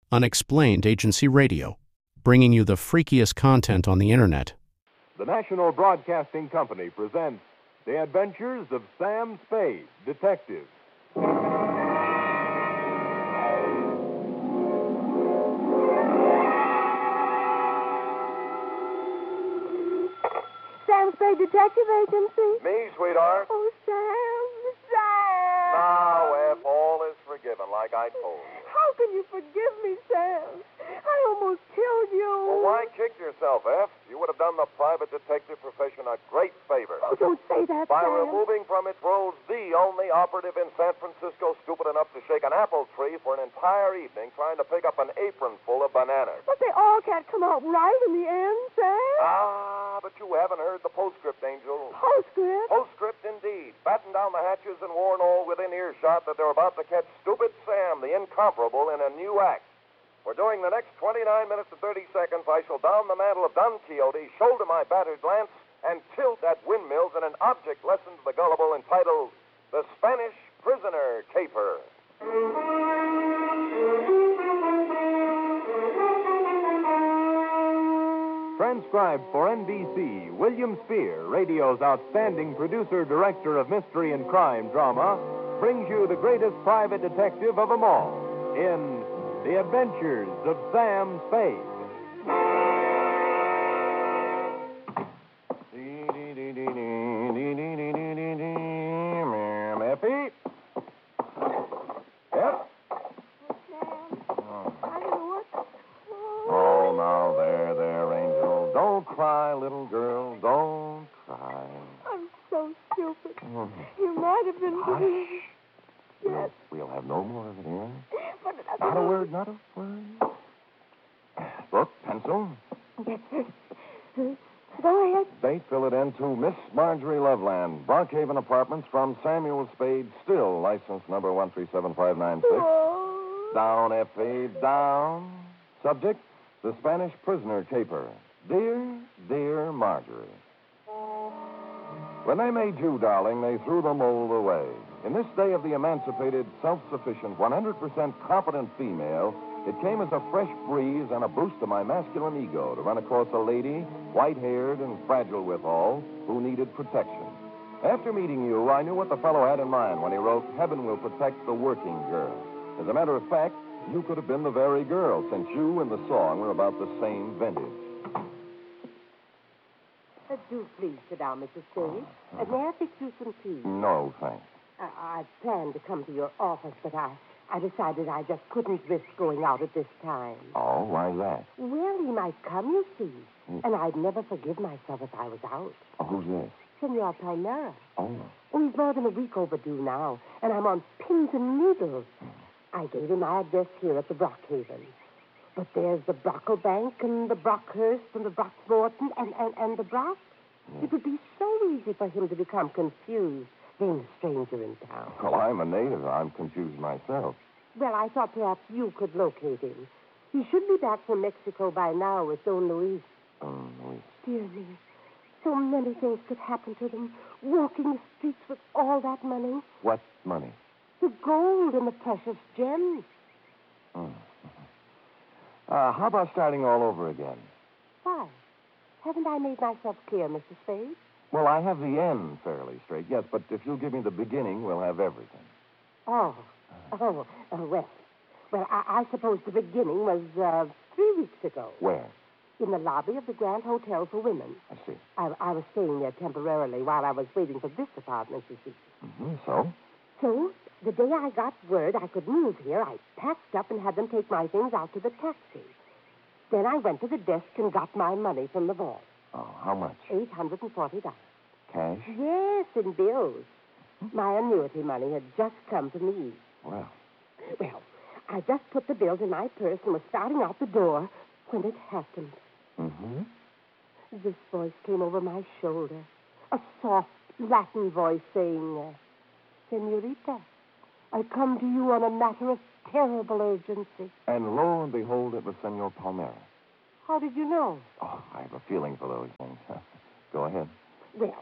Unexplained Agency Radio, bringing you the freakiest content on the Internet. The National Broadcasting Company presents The Adventures of Sam Spade, Detective. Sam Spade Detective Agency? Me, sweetheart. Oh, Sam. Now, F, all is forgiven, like I told you. How can you forgive me, Sam? I almost killed you. Well, why kick yourself, F? You would have done the private detective profession a great favor. Oh, don't say that, By Sam. removing from its rolls the only operative in San Francisco stupid enough to shake an apple tree for an entire evening trying to pick up an apron full of bananas. But they all can't come out right in the end, Sam. But you haven't heard the postscript, Angel. Postscript? Postscript, indeed. Batten down the hatches and warn all within earshot that they're about to catch Stupid Sam, the incomparable, in a new act. For during the next 29 minutes and 30 seconds, I shall don the mantle of Don Quixote, shoulder my battered lance, and tilt at windmills in an object lesson to the gullible entitled The Spanish Prisoner Caper. Transcribed for NBC, William Spear, radio's outstanding producer-director of mystery and crime drama, brings you the greatest private detective of them all in The Adventures of Sam Spade. Effie? Yep? Oh, now, there, Angel. Don't cry, little girl. Don't cry. I'm so stupid. You might have been... Hush. Yes. We'll have no more of it here. But Not a word, not a word. Book, pencil. Yes. Go ahead. Date, fill it in to Miss Marjorie Loveland, Brockhaven Apartments from Samuel Spade, still license number 137596. Oh. Down, Effie, down. Subject, the Spanish prisoner caper. Dear Marjorie. When they made you, darling, they threw the mold away. In this day of the emancipated, self-sufficient, 100% competent female, it came as a fresh breeze and a boost to my masculine ego to run across a lady, white-haired and fragile withal, who needed protection. After meeting you, I knew what the fellow had in mind when he wrote, "Heaven will protect the working girl." As a matter of fact, you could have been the very girl, since you and the song were about the same vintage. Do please sit down, Mrs. Spade. May I fix you some tea? No, thanks. I planned to come to your office, but I decided I just couldn't risk going out at this time. Oh, why that? Well, he might come, you see. And I'd never forgive myself if I was out. Oh, who's this? Senor Palmera. Oh. He's more than a week overdue now, and I'm on pins and needles. I gave him my address here at the Brockhaven. But there's the Brocklebank and the Brockhurst and the Brockmorton and the Brock. It would be so easy for him to become confused, being a stranger in town. Well, I'm a native. I'm confused myself. Well, I thought perhaps you could locate him. He should be back from Mexico by now with Don Luis. Luis. Dear me, so many things could happen to them. Walking the streets with all that money. What money? The gold and the precious gems. How about starting all over again? Why? Haven't I made myself clear, Mr. Spade? Well, I have the end fairly straight, yes, but if you'll give me the beginning, we'll have everything. Well, I suppose the beginning was 3 weeks ago. Where? In the lobby of the Grand Hotel for Women. I see. I was staying there temporarily while I was waiting for this apartment, you see. So? So, the day I got word I could move here, I packed up and had them take my things out to the taxi. Then I went to the desk and got my money from the vault. Oh, how much? $840. Cash? Yes, in bills. My annuity money had just come to me. Well, I just put the bills in my purse and was starting out the door when it happened. This voice came over my shoulder. A soft Latin voice saying, "Senorita, I come to you on a matter of terrible urgency." And lo and behold, it was Senor Palmera. How did you know? Oh, I have a feeling for those things. Go ahead. Well,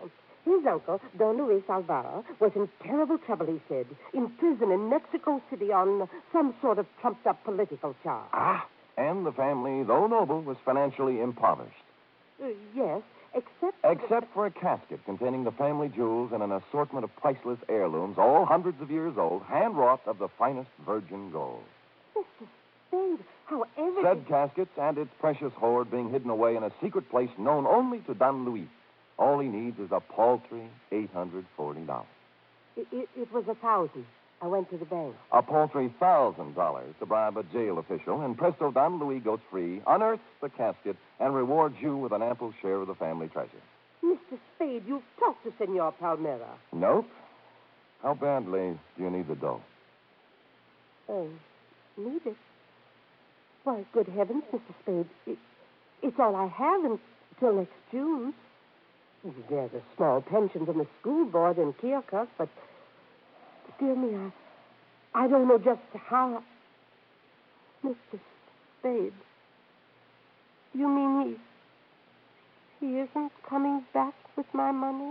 His uncle, Don Luis Alvaro, was in terrible trouble, he said. In prison in Mexico City on some sort of trumped-up political charge. Ah, and the family, though noble, was financially impoverished. Yes, except... Except for a casket containing the family jewels and an assortment of priceless heirlooms, all hundreds of years old, hand-wrought of the finest virgin gold. Mr. Spade, however... Said caskets and its precious hoard being hidden away in a secret place known only to Don Luis. All he needs is a paltry $840. It was 1,000. I went to the bank. A paltry $1,000 to bribe a jail official, and presto, Don Luis goes free, unearths the casket, and rewards you with an ample share of the family treasure. Mr. Spade, you've talked to Senor Palmera. Nope. How badly do you need the dough? Oh, need it? Why, good heavens, Mr. Spade. It's all I have until next June. There's a small pension from the school board in Keokuk, but... Dear me, I don't know just how... Mr. Spade, you mean he isn't coming back with my money?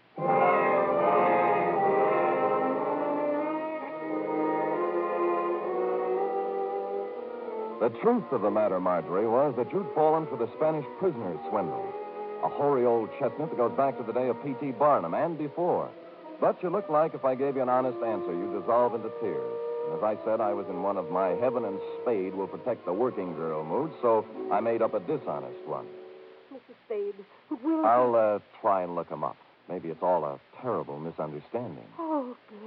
The truth of the matter, Marjorie, was that you'd fallen for the Spanish prisoner's swindle. A hoary old chestnut that goes back to the day of P.T. Barnum and before. But you look like if I gave you an honest answer, you'd dissolve into tears. And as I said, I was in one of my heaven and spade will protect the working girl moods, so I made up a dishonest one. Mr. Spade, will... I'll try and look him up. Maybe it's all a terrible misunderstanding. Oh,